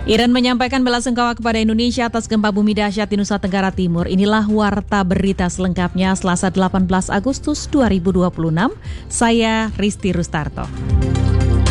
Iran menyampaikan belasungkawa kepada Indonesia atas gempa bumi dahsyat di Nusa Tenggara Timur. Inilah warta berita selengkapnya Selasa 18 Agustus 2026. Saya Risti Rustarto.